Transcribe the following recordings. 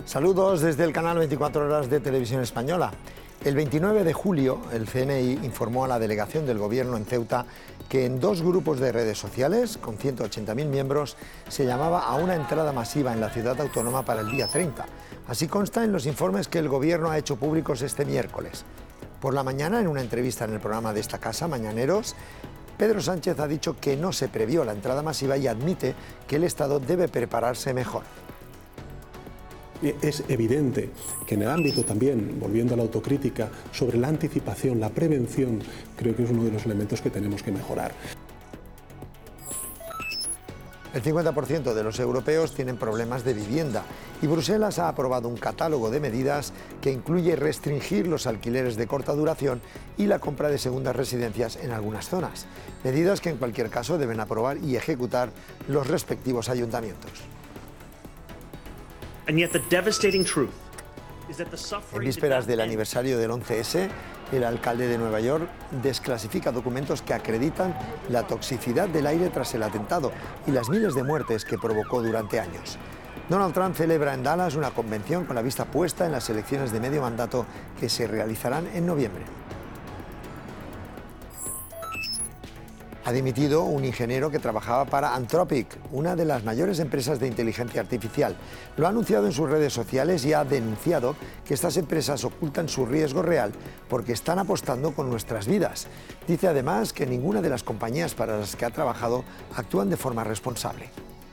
Saludos desde el canal 24 Horas de Televisión Española. El 29 de julio, el CNI informó a la delegación del Gobierno en Ceuta que en 2 grupos de redes sociales, con 180.000 miembros, se llamaba a una entrada masiva en la ciudad autónoma para el día 30. Así consta en los informes que el Gobierno ha hecho públicos este miércoles. Por la mañana, en una entrevista en el programa de esta casa, Mañaneros, Pedro Sánchez ha dicho que no se previó la entrada masiva y admite que el Estado debe prepararse mejor. Es evidente que en el ámbito también, volviendo a la autocrítica, sobre la anticipación, la prevención, creo que es uno de los elementos que tenemos que mejorar. El 50% de los europeos tienen problemas de vivienda y Bruselas ha aprobado un catálogo de medidas que incluye restringir los alquileres de corta duración y la compra de segundas residencias en algunas zonas. Medidas que en cualquier caso deben aprobar y ejecutar los respectivos ayuntamientos. En vísperas del aniversario del 11S, el alcalde de Nueva York desclasifica documentos que acreditan la toxicidad del aire tras el atentado y las miles de muertes que provocó durante años. Donald Trump celebra en Dallas una convención con la vista puesta en las elecciones de medio mandato que se realizarán en noviembre. Ha dimitido un ingeniero que trabajaba para Anthropic, una de las mayores empresas de inteligencia artificial. Lo ha anunciado en sus redes sociales y ha denunciado que estas empresas ocultan su riesgo real porque están apostando con nuestras vidas. Dice además que ninguna de las compañías para las que ha trabajado actúan de forma responsable.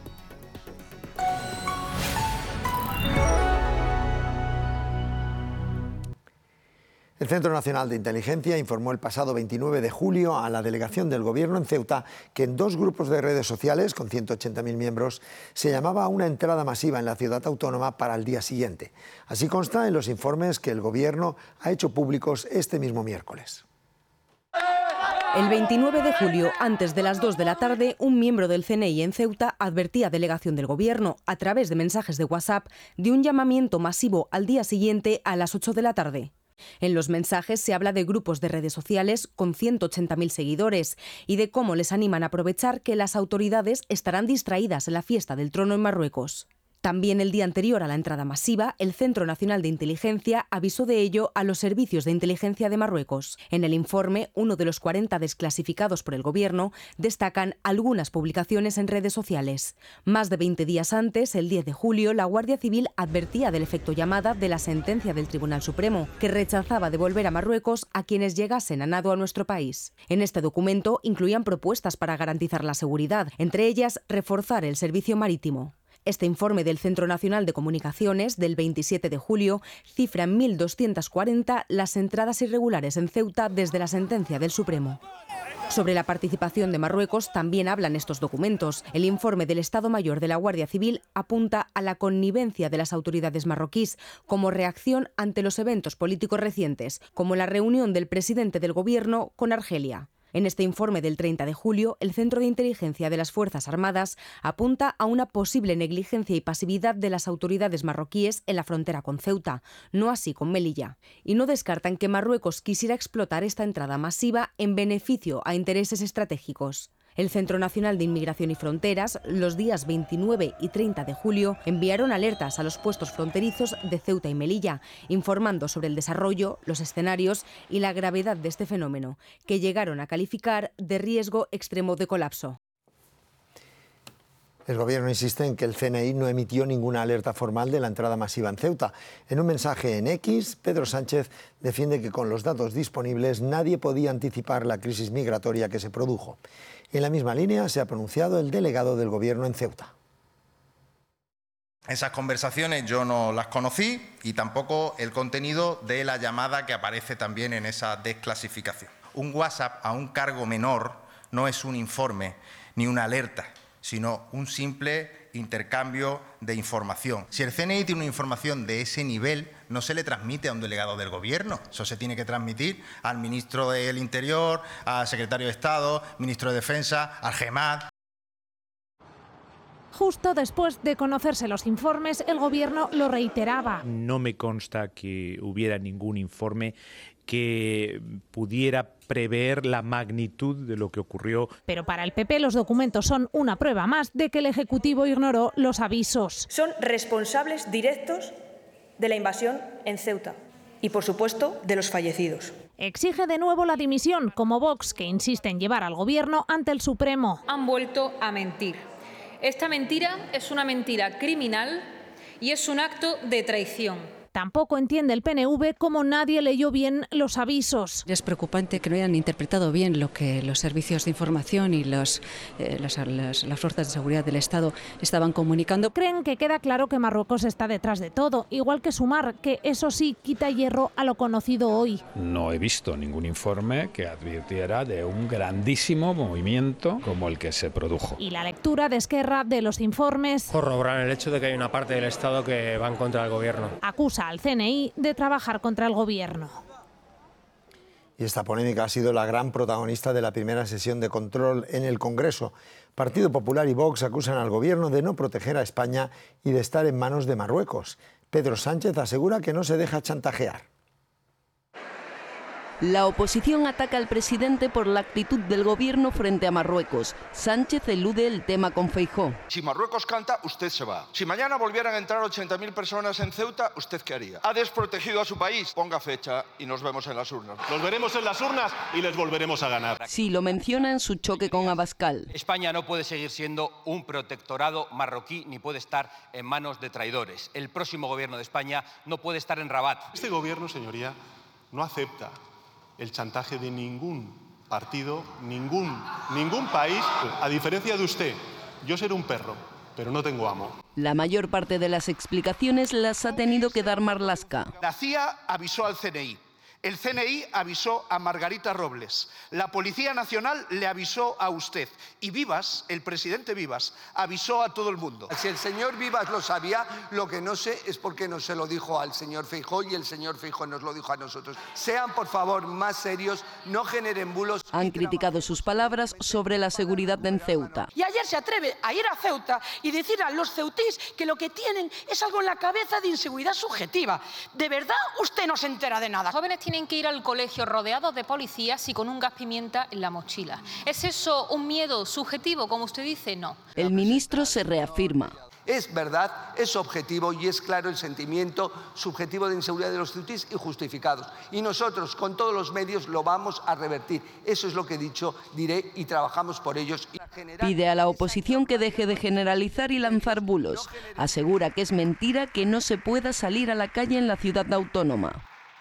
El Centro Nacional de Inteligencia informó el pasado 29 de julio a la delegación del Gobierno en Ceuta que en 2 grupos de redes sociales con 180.000 miembros se llamaba a una entrada masiva en la ciudad autónoma para el día siguiente. Así consta en los informes que el Gobierno ha hecho públicos este mismo miércoles. El 29 de julio, antes de las 2 de la tarde, un miembro del CNI en Ceuta advertía a delegación del Gobierno, a través de mensajes de WhatsApp, de un llamamiento masivo al día siguiente a las 8 de la tarde. En los mensajes se habla de grupos de redes sociales con 180.000 seguidores y de cómo les animan a aprovechar que las autoridades estarán distraídas en la fiesta del trono en Marruecos. También el día anterior a la entrada masiva, el Centro Nacional de Inteligencia avisó de ello a los servicios de inteligencia de Marruecos. En el informe, uno de los 40 desclasificados por el Gobierno, destacan algunas publicaciones en redes sociales. Más de 20 días antes, el 10 de julio, la Guardia Civil advertía del efecto llamada de la sentencia del Tribunal Supremo, que rechazaba devolver a Marruecos a quienes llegasen a nado a nuestro país. En este documento incluían propuestas para garantizar la seguridad, entre ellas reforzar el servicio marítimo. Este informe del Centro Nacional de Comunicaciones del 27 de julio cifra en 1.240 las entradas irregulares en Ceuta desde la sentencia del Supremo. Sobre la participación de Marruecos también hablan estos documentos. El informe del Estado Mayor de la Guardia Civil apunta a la connivencia de las autoridades marroquíes como reacción ante los eventos políticos recientes, como la reunión del presidente del Gobierno con Argelia. En este informe del 30 de julio, el Centro de Inteligencia de las Fuerzas Armadas apunta a una posible negligencia y pasividad de las autoridades marroquíes en la frontera con Ceuta, no así con Melilla. Y no descartan que Marruecos quisiera explotar esta entrada masiva en beneficio a intereses estratégicos. El Centro Nacional de Inmigración y Fronteras, los días 29 y 30 de julio, enviaron alertas a los puestos fronterizos de Ceuta y Melilla, informando sobre el desarrollo, los escenarios y la gravedad de este fenómeno, que llegaron a calificar de riesgo extremo de colapso. El Gobierno insiste en que el CNI no emitió ninguna alerta formal de la entrada masiva en Ceuta. En un mensaje en X, Pedro Sánchez defiende que con los datos disponibles nadie podía anticipar la crisis migratoria que se produjo. En la misma línea se ha pronunciado el delegado del Gobierno en Ceuta. Esas conversaciones yo no las conocí y tampoco el contenido de la llamada que aparece también en esa desclasificación. Un WhatsApp a un cargo menor no es un informe ni una alerta, sino un simple intercambio de información. Si el CNI tiene una información de ese nivel, no se le transmite a un delegado del Gobierno. Eso se tiene que transmitir al ministro del Interior, al secretario de Estado, ministro de Defensa, al GEMAD. Justo después de conocerse los informes, el Gobierno lo reiteraba. No me consta que hubiera ningún informe que pudiera prever la magnitud de lo que ocurrió. Pero para el PP los documentos son una prueba más de que el Ejecutivo ignoró los avisos. Son responsables directos de la invasión en Ceuta y, por supuesto, de los fallecidos. Exige de nuevo la dimisión, como Vox, que insiste en llevar al Gobierno ante el Supremo. Han vuelto a mentir. Esta mentira es una mentira criminal y es un acto de traición. Tampoco entiende el PNV cómo nadie leyó bien los avisos. Es preocupante que no hayan interpretado bien lo que los servicios de información y las fuerzas de seguridad del Estado estaban comunicando. Creen que queda claro que Marruecos está detrás de todo, igual que Sumar, que eso sí quita hierro a lo conocido hoy. No he visto ningún informe que advirtiera de un grandísimo movimiento como el que se produjo. Y la lectura de Esquerra de los informes corroboran el hecho de que hay una parte del Estado que va en contra del Gobierno. Acusa al CNI de trabajar contra el Gobierno. Y esta polémica ha sido la gran protagonista de la primera sesión de control en el Congreso. Partido Popular y Vox acusan al Gobierno de no proteger a España y de estar en manos de Marruecos. Pedro Sánchez asegura que no se deja chantajear. La oposición ataca al presidente por la actitud del Gobierno frente a Marruecos. Sánchez elude el tema con Feijóo. Si Marruecos canta, usted se va. Si mañana volvieran a entrar 80.000 personas en Ceuta, ¿usted qué haría? Ha desprotegido a su país. Ponga fecha y nos vemos en las urnas. Nos veremos en las urnas y les volveremos a ganar. Sí, lo menciona en su choque con Abascal. España no puede seguir siendo un protectorado marroquí ni puede estar en manos de traidores. El próximo Gobierno de España no puede estar en Rabat. Este Gobierno, señoría, no acepta el chantaje de ningún partido, ningún país. A diferencia de usted, yo seré un perro, pero no tengo amo. La mayor parte de las explicaciones las ha tenido que dar Marlaska. La CIA avisó al CNI. El CNI avisó a Margarita Robles, la Policía Nacional le avisó a usted y Vivas, el presidente Vivas, avisó a todo el mundo. Si el señor Vivas lo sabía, lo que no sé es por qué no se lo dijo al señor Feijóo y el señor Feijóo nos lo dijo a nosotros. Sean, por favor, más serios, no generen bulos. Han criticado sus palabras sobre la seguridad en Ceuta. Y ayer se atreve a ir a Ceuta y decir a los ceutís que lo que tienen es algo en la cabeza de inseguridad subjetiva. ¿De verdad usted no se entera de nada? Jóvenes tienen que ir al colegio rodeados de policías y con un gas pimienta en la mochila. ¿Es eso un miedo subjetivo, como usted dice? No. El ministro se reafirma. Es verdad, es objetivo y es claro el sentimiento subjetivo de inseguridad de los ceutís injustificados. Y nosotros, con todos los medios, lo vamos a revertir. Eso es lo que he dicho, diré y trabajamos por ellos. Pide a la oposición que deje de generalizar y lanzar bulos. Asegura que es mentira que no se pueda salir a la calle en la ciudad autónoma.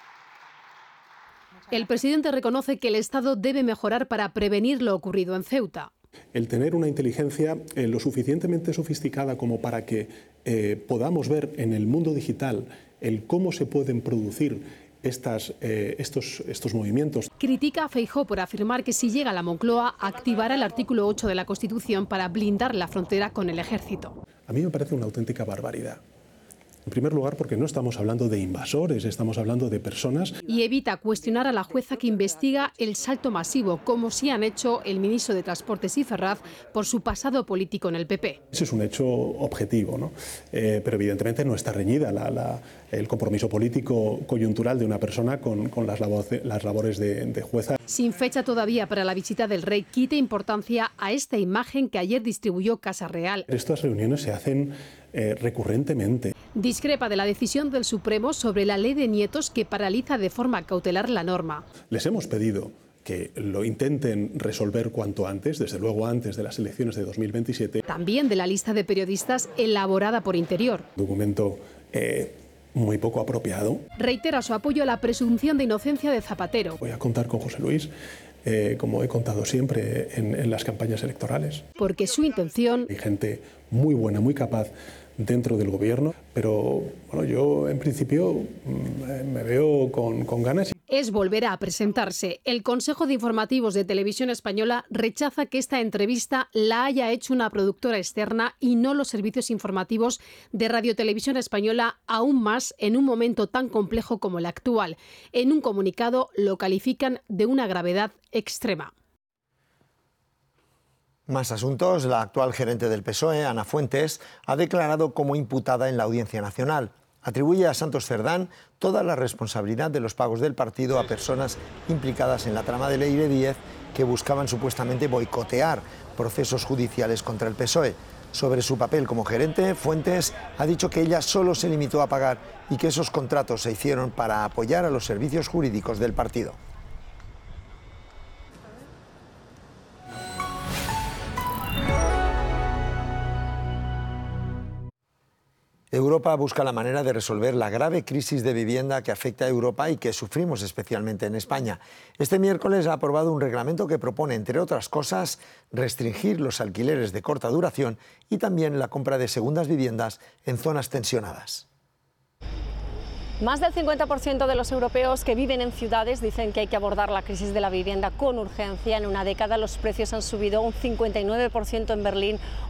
El presidente reconoce que el Estado debe mejorar para prevenir lo ocurrido en Ceuta. El tener una inteligencia lo suficientemente sofisticada como para que podamos ver en el mundo digital el cómo se pueden producir estos movimientos. Critica a Feijóo por afirmar que si llega a la Moncloa activará el artículo 8 de la Constitución para blindar la frontera con el ejército. A mí me parece una auténtica barbaridad. En primer lugar, porque no estamos hablando de invasores, estamos hablando de personas. Y evita cuestionar a la jueza que investiga el salto masivo, como sí han hecho el ministro de Transportes y Ferraz por su pasado político en el PP. Ese es un hecho objetivo, ¿no? Pero evidentemente no está reñida el compromiso político coyuntural de una persona con las labores de jueza. Sin fecha todavía para la visita del rey, quita importancia a esta imagen que ayer distribuyó Casa Real. Estas reuniones se hacen recurrentemente. Discrepa de la decisión del Supremo sobre la ley de nietos que paraliza de forma cautelar la norma. Les hemos pedido que lo intenten resolver cuanto antes, desde luego antes de las elecciones de 2027. También de la lista de periodistas elaborada por Interior. Documento muy poco apropiado. Reitera su apoyo a la presunción de inocencia de Zapatero. Voy a contar con José Luis, como he contado siempre en las campañas electorales. Porque su intención... Hay gente muy buena, muy capaz dentro del gobierno, pero bueno, yo en principio me veo con ganas. Es volver a presentarse. El Consejo de Informativos de Televisión Española rechaza que esta entrevista la haya hecho una productora externa y no los servicios informativos de Radio Televisión Española, aún más en un momento tan complejo como el actual. En un comunicado lo califican de una gravedad extrema. Más asuntos. La actual gerente del PSOE, Ana Fuentes, ha declarado como imputada en la Audiencia Nacional. Atribuye a Santos Cerdán toda la responsabilidad de los pagos del partido a personas implicadas en la trama de Leire Díez que buscaban supuestamente boicotear procesos judiciales contra el PSOE. Sobre su papel como gerente, Fuentes ha dicho que ella solo se limitó a pagar y que esos contratos se hicieron para apoyar a los servicios jurídicos del partido. Europa busca la manera de resolver la grave crisis de vivienda que afecta a Europa y que sufrimos especialmente en España. Este miércoles ha aprobado un reglamento que propone, entre otras cosas, restringir los alquileres de corta duración y también la compra de segundas viviendas en zonas tensionadas. Más del 50% de los europeos que viven en ciudades dicen que hay que abordar la crisis de la vivienda con urgencia. En una década los precios han subido un 59% en Berlín,